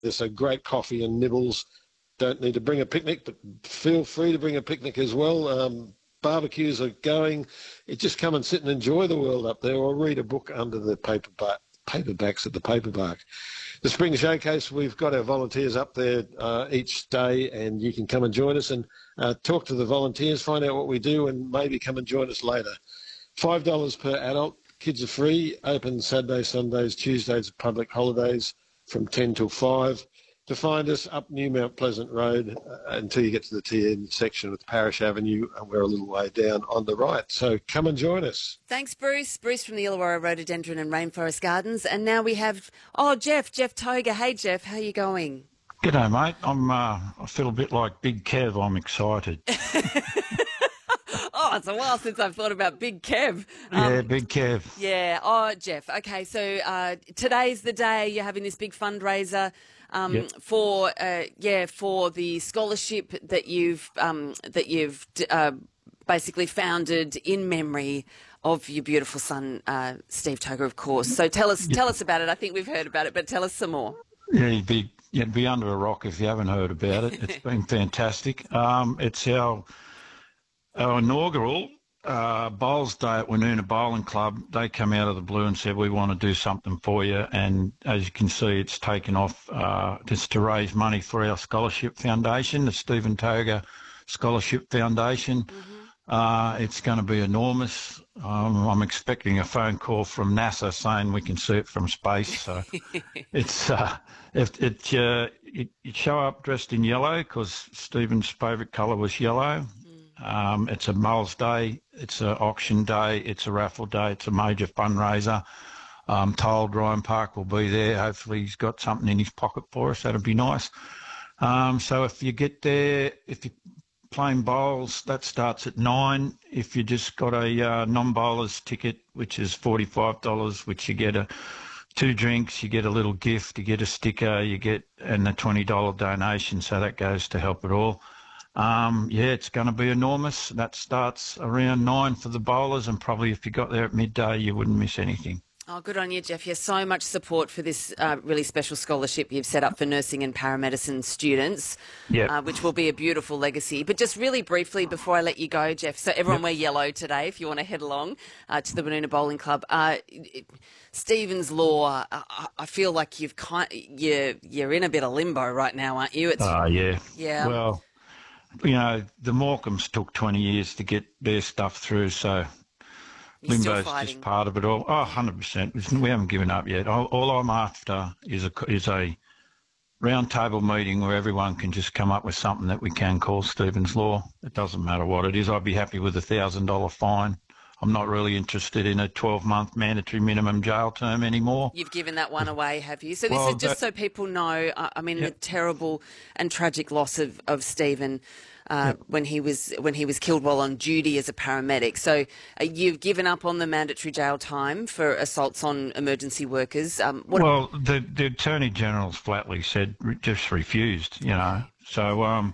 There's a great coffee and nibbles. Don't need to bring a picnic, but feel free to bring a picnic as well. Barbecues are going. You just come and sit and enjoy the world up there, or read a book under the paperbacks at the Paperbark. The Spring Showcase, we've got our volunteers up there each day, and you can come and join us and talk to the volunteers, find out what we do, and maybe come and join us later. $5 per adult. Kids are free. Open Saturdays, Sundays, Tuesdays, public holidays from 10 till 5. To find us up New Mount Pleasant Road until you get to the TN section with Parish Avenue, and we're a little way down on the right. So come and join us. Thanks, Bruce. Bruce from the Illawarra Rhododendron and Rainforest Gardens. And now we have, Jeff Toga. Hey, Jeff, how are you going? G'day, mate. I feel a bit like Big Kev. I'm excited. It's a while since I've thought about Big Kev. Big Kev. Yeah. Oh, Jeff. Okay, so today's the day you're having this big fundraiser for the scholarship that you've basically founded in memory of your beautiful son, Steve Toga, of course. So tell us about it. I think we've heard about it, but tell us some more. Yeah, you'd be under a rock if you haven't heard about it. It's been fantastic. It's our inaugural Bowls Day at Woonona Bowling Club. They come out of the blue and said, we want to do something for you. And as you can see, it's taken off just to raise money for our scholarship foundation, the Stephen Toga Scholarship Foundation. Mm-hmm. It's going to be enormous. I'm expecting a phone call from NASA saying we can see it from space. So it's you show up dressed in yellow because Stephen's favourite colour was yellow. It's a Moles Day, it's an auction day, it's a raffle day, it's a major fundraiser. I'm told Ryan Park will be there. Hopefully he's got something in his pocket for us. That'd be nice. So if you get there, if you're playing bowls, that starts at 9. If you just got a non-bowlers ticket, which is $45, which you get 2 drinks, you get a little gift, you get a sticker, and a $20 donation. So that goes to help it all. It's going to be enormous. That starts around 9 for the bowlers, and probably if you got there at midday, you wouldn't miss anything. Oh, good on you, Jeff. Yeah, so much support for this really special scholarship you've set up for nursing and paramedicine students, which will be a beautiful legacy. But just really briefly before I let you go, Jeff, so everyone wear yellow today if you want to head along to the Woonona Bowling Club. Stephen's Law, I feel like you're in a bit of limbo right now, aren't you? Yeah. Well, the Morecambe's took 20 years to get their stuff through, so limbo's just part of it all. 100%. We haven't given up yet. All I'm after is a round table meeting where everyone can just come up with something that we can call Stephen's Law. It doesn't matter what it is. I'd be happy with a $1,000 fine. I'm not really interested in a 12-month mandatory minimum jail term anymore. You've given that one away, have you? So this is just so people know, the terrible and tragic loss of Stephen when he was killed while on duty as a paramedic. So you've given up on the mandatory jail time for assaults on emergency workers. The Attorney General's flatly said, just refused, So,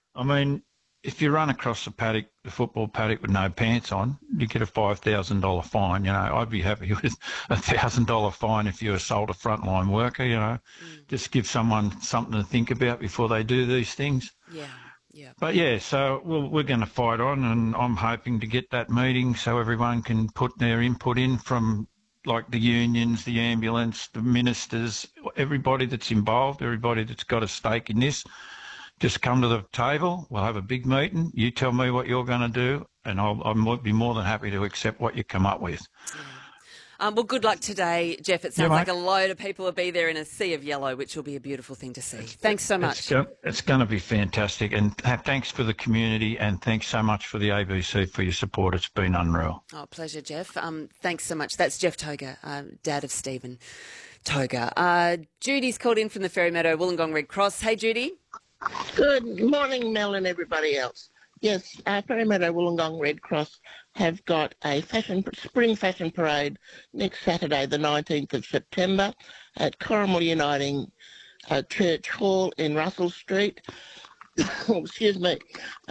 if you run across the football paddock with no pants on, you get a $5,000 fine. I'd be happy with a $1,000 fine if you assault a frontline worker. Just give someone something to think about before they do these things. Yeah. But so we're going to fight on, and I'm hoping to get that meeting so everyone can put their input in from like the unions, the ambulance, the ministers, everybody that's involved, everybody that's got a stake in this. Just come to the table. We'll have a big meeting. You tell me what you're going to do, and I'll be more than happy to accept what you come up with. Well, good luck today, Jeff. It sounds like a load of people will be there in a sea of yellow, which will be a beautiful thing to see. Thanks so much. It's going to be fantastic, and thanks for the community, and thanks so much for the ABC for your support. It's been unreal. Oh, pleasure, Jeff. Thanks so much. That's Jeff Toga, dad of Stephen Toga. Judy's called in from the Fairy Meadow Wollongong Red Cross. Hey, Judy. Good morning, Mel and everybody else. Yes, Fairy Meadow Wollongong Red Cross have got a spring fashion parade next Saturday, the 19th of September, at Corrimal Uniting Church Hall in Russell Street. Excuse me.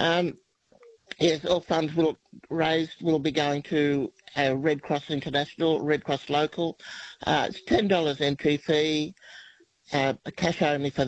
Yes, all funds raised will be going to Red Cross International, Red Cross Local. It's $10 entry fee. cash only for